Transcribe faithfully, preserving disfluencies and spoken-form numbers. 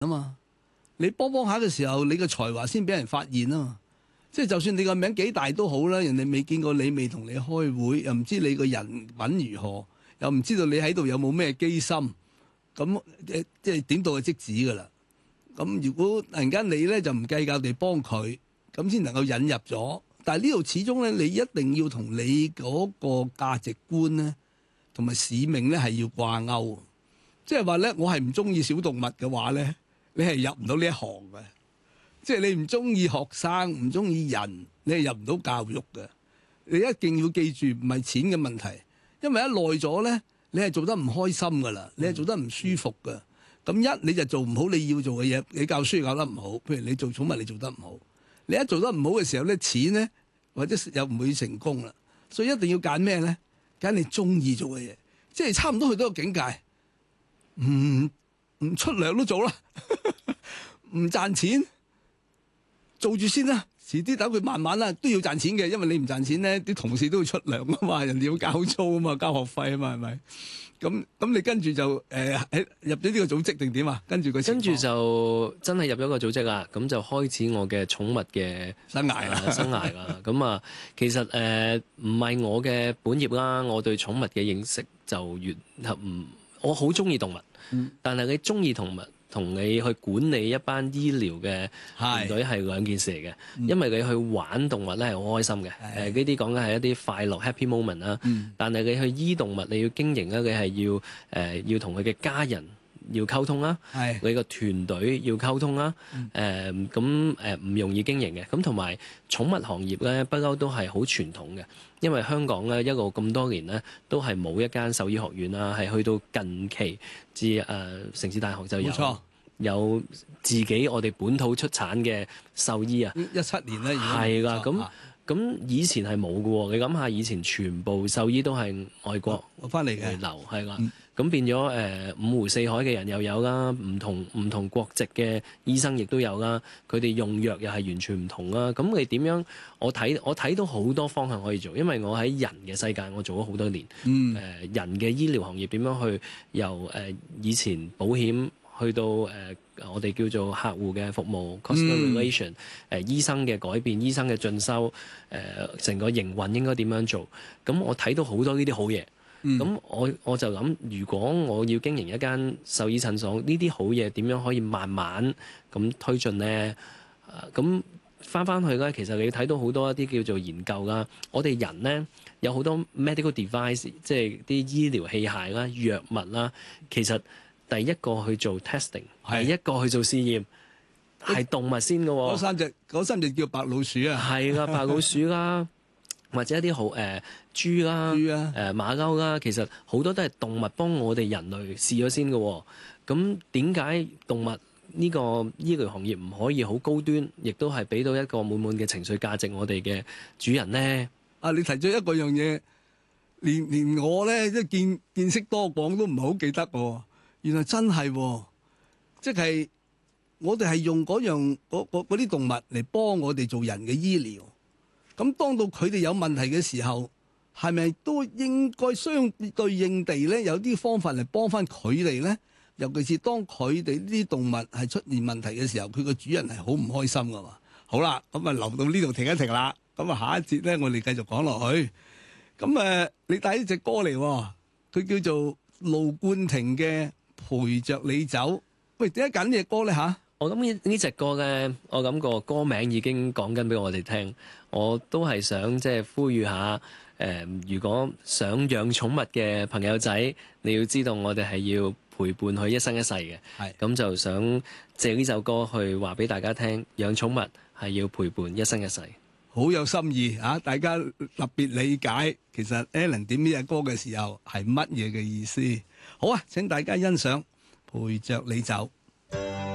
啊嘛。你幫幫下嘅時候，你嘅才華先俾人發現啊嘛。即係就算你個名幾大都好啦，人哋未見過你，未同你開會，又唔知你個人品如何，又唔知道你喺度有冇咩機心，咁誒即係點到就即止㗎啦。咁如果突然間你咧就唔計較地幫佢，咁先能夠引入咗。但係呢度始終咧，你一定要同你嗰個價值觀咧，同埋使命咧係要掛鈎。即係話咧，我係唔中意小動物嘅話咧，你係入唔到呢一行嘅。即係你唔中意學生，唔中意人，你係入唔到教育嘅。你一定要記住，唔係錢嘅問題，因為一耐咗咧，你係做得唔開心㗎啦，你係做得唔舒服㗎。咁一你就做唔好你要做嘅嘢，你教書教得唔好，譬如你做寵物你做得唔好，你一做得唔好嘅時候咧，錢咧或者又唔會成功啦。所以一定要揀咩咧？揀你中意做嘅嘢，即係差唔多去到個境界，唔唔出糧都做啦，唔賺錢。做住先啦，遲啲等佢慢慢啦，都要賺錢嘅，因為你唔賺錢咧，啲同事都要出糧啊嘛，人哋要交租啊嘛，交學費啊嘛，係咪？咁咁你跟住就誒喺、呃、入咗呢個組織定點啊？跟住佢跟住就真係入咗個組織啦，咁就開始我嘅寵物嘅生涯啦、 呃，生涯啦。咁啊，其實誒唔係我嘅本業啦，我對寵物嘅認識就越唔，我好中意動物，嗯、但係你中意動物，同你去管理一班醫療嘅團隊係兩件事嚟嘅，嗯、因為你去玩動物咧係好開心嘅，誒呢啲講緊係一啲快樂 happy moment 啦。嗯、但係你去醫動物，你要經營咧，你係要誒、呃、要同佢嘅家人要溝通啦，是你個團隊要溝通啦，誒咁誒唔容易經營嘅。咁同埋寵物行業咧，不嬲都係好傳統嘅，因為香港咧一路咁多年咧都係冇一間獸醫學院啦，係去到近期至誒、呃、城市大學就有。冇錯。有自己我哋本土出產嘅獸醫啊，一七年咧，係啦，咁咁以前係冇嘅喎。你諗下，以前全部獸醫都係外國翻嚟嘅流，係啦，咁、嗯、變咗誒、呃、五湖四海嘅人又有啦，唔同唔同國籍嘅醫生亦都有啦，佢哋用藥又係完全唔同啦。咁你點樣？我睇我睇到好多方向可以做，因為我喺人嘅世界我做咗好多年，誒、嗯呃、人嘅醫療行業點樣去由誒、呃、以前保險。去到誒、呃，我哋叫做客戶嘅服務 customer relation，誒、呃、醫生嘅改變、醫生嘅進修，誒、呃、成個營運應該點樣做？咁我睇到好多呢啲好嘢，咁、嗯、我我就諗，如果我要經營一間獸醫診所，呢啲好嘢點樣可以慢慢咁推進咧？咁翻翻去咧，其實你睇到好多一啲叫做研究啦，我哋人咧有好多 medical device，即係啲醫療器械啦、藥物啦，其實。第一個去做 testing，係一個去做試驗，係動物先嘅喎。嗰三隻，嗰三隻叫白老鼠啊。係啦，白老鼠啦，或者一啲好誒豬啦、豬啊、誒、呃、馬騮啦，其實好多都係動物幫我哋人類試咗先嘅喎。咁點解動物呢個醫療行業唔可以好高端，亦都係俾到一個滿滿嘅情緒價值我哋嘅主人咧？啊，你提咗一個樣嘢，連連我咧即係見見識多廣都唔係好記得喎。原來真係、哦，即係我哋係用嗰樣嗰啲動物嚟幫我哋做人嘅醫療。咁當到佢哋有問題嘅時候，係咪都應該相對應地咧有啲方法嚟幫翻佢哋咧？尤其是當佢哋呢啲動物係出現問題嘅時候，佢個主人係好唔開心噶嘛。好啦，咁啊留到呢度停一停啦。咁啊下一節咧，我哋繼續講落去。咁誒，你帶呢隻歌嚟，佢叫做盧冠廷嘅。陪着你走，喂，點解揀呢隻歌咧吓？我諗呢呢隻歌咧，我諗個歌名已經講緊俾我哋聽。我都係想即係呼籲下，誒、呃，如果想養寵物嘅朋友仔，你要知道我哋係要陪伴佢一生一世嘅。係咁就想借呢首歌去話俾大家聽，養寵物係要陪伴一生一世。好有心意啊！大家特別理解，其實 Alan 點呢隻歌嘅時候係乜嘢嘅意思？好啊，請大家欣賞《陪着你走》。